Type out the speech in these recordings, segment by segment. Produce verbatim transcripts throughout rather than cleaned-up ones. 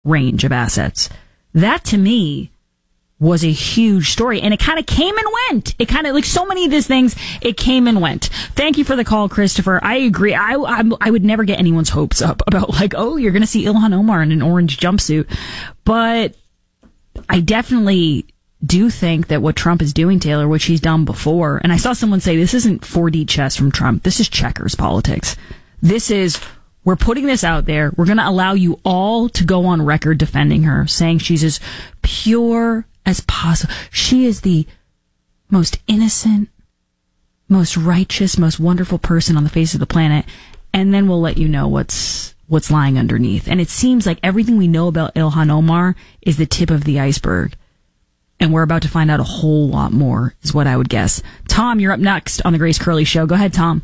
range of assets. That, to me, was a huge story, and it kind of came and went. It kind of, like so many of these things, it came and went. Thank you for the call, Christopher. I agree. I, I, I would never get anyone's hopes up about, like, oh, you're going to see Ilhan Omar in an orange jumpsuit. But I definitely do think that what Trump is doing, Taylor, what she's done before, and I saw someone say this isn't four D chess from Trump. This is checkers politics. This is, we're putting this out there. We're going to allow you all to go on record defending her, saying she's as pure as possible. She is the most innocent, most righteous, most wonderful person on the face of the planet. And then we'll let you know what's what's lying underneath. And it seems like everything we know about Ilhan Omar is the tip of the iceberg. And we're about to find out a whole lot more, is what I would guess. Tom, you're up next on the Grace Curley Show. Go ahead, Tom.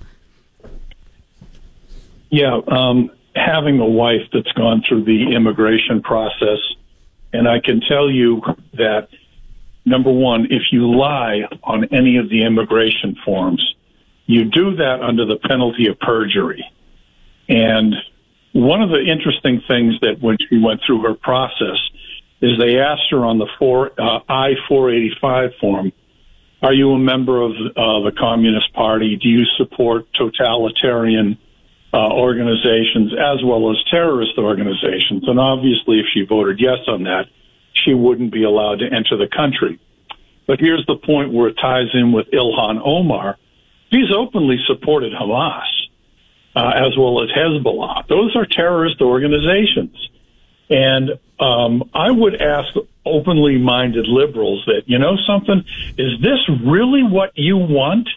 Yeah, um, having a wife that's gone through the immigration process, and I can tell you that, number one, if you lie on any of the immigration forms, you do that under the penalty of perjury. And one of the interesting things that when she went through her process is they asked her on the four, uh, I four eighty-five form, are you a member of uh, the Communist Party? Do you support totalitarian uh, organizations as well as terrorist organizations? And obviously, if she voted yes on that, she wouldn't be allowed to enter the country. But here's the point where it ties in with Ilhan Omar. She's openly supported Hamas, uh, as well as Hezbollah. Those are terrorist organizations. And um, I would ask openly minded liberals that, you know something, is this really what you want?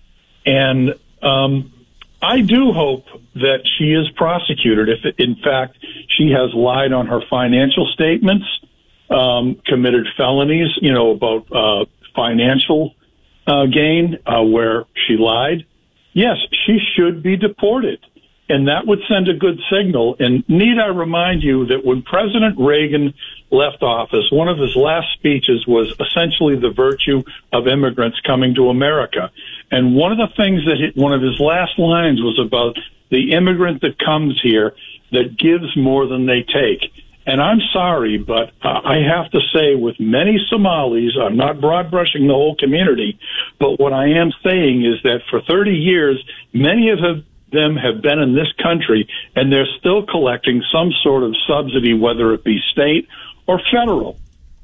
And um, I do hope that she is prosecuted if, in fact, she has lied on her financial statements, um, committed felonies, you know, about uh, financial uh, gain uh, where she lied. Yes, she should be deported. And that would send a good signal. And need I remind you that when President Reagan left office, one of his last speeches was essentially the virtue of immigrants coming to America. And one of the things that hit, one of his last lines was about the immigrant that comes here that gives more than they take. And I'm sorry, but uh, I have to say with many Somalis, I'm not broad brushing the whole community, but what I am saying is that for thirty years, many of them them have been in this country, and they're still collecting some sort of subsidy, whether it be state or federal.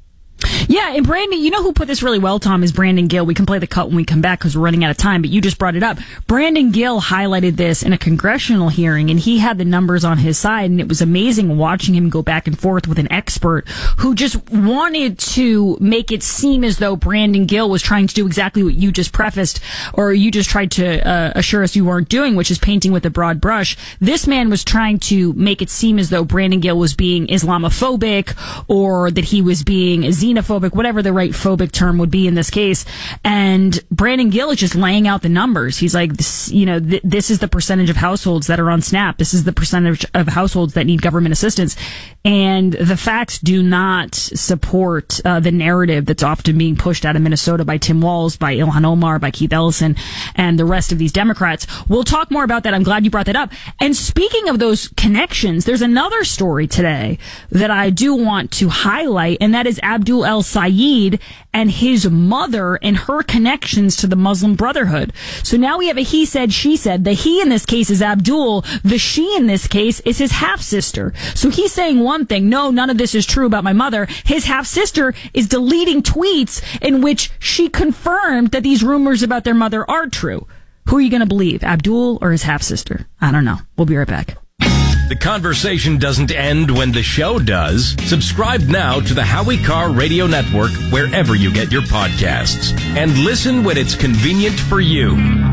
Yeah, and Brandon, you know who put this really well, Tom, is Brandon Gill. We can play the cut when we come back because we're running out of time, but you just brought it up. Brandon Gill highlighted this in a congressional hearing, and he had the numbers on his side, and it was amazing watching him go back and forth with an expert who just wanted to make it seem as though Brandon Gill was trying to do exactly what you just prefaced, or you just tried to uh, assure us you weren't doing, which is painting with a broad brush. This man was trying to make it seem as though Brandon Gill was being Islamophobic, or that he was being xenophobic, whatever the right phobic term would be in this case. And Brandon Gill is just laying out the numbers. He's like, this, you know, th- this is the percentage of households that are on SNAP. This is the percentage of households that need government assistance. And the facts do not support uh, the narrative that's often being pushed out of Minnesota by Tim Walz, by Ilhan Omar, by Keith Ellison, and the rest of these Democrats. We'll talk more about that. I'm glad you brought that up. And speaking of those connections, there's another story today that I do want to highlight, and that is Abdul El Sayed and his mother and her connections to the Muslim Brotherhood. So now we have a he said, she said. The he in this case is Abdul. The she in this case is his half-sister. So he's saying one thing, no, none of this is true about my mother. His half-sister is deleting tweets in which she confirmed that these rumors about their mother are true. Who are you going to believe, Abdul or his half-sister? I don't know. We'll be right back. The conversation doesn't end when the show does. Subscribe now to the Howie Carr Radio Network wherever you get your podcasts. And listen when it's convenient for you.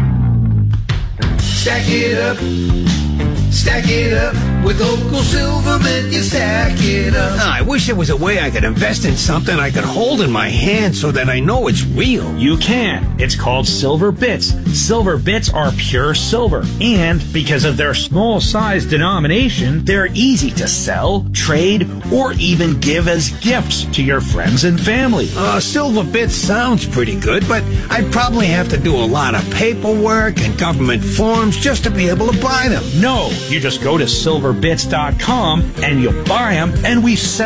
Stack it up. Stack it up. With Uncle Silverman, you stack it up. I wish there was a way I could invest in something I could hold in my hand so that I know it's real. You can. It's called Silver Bits. Silver Bits are pure silver. And because of their small size denomination, they're easy to sell, trade, or even give as gifts to your friends and family. Uh, Silver Bits sounds pretty good, but I'd probably have to do a lot of paperwork and government forms just to be able to buy them. No, you just go to silver silver bits dot com and you'll buy them and we send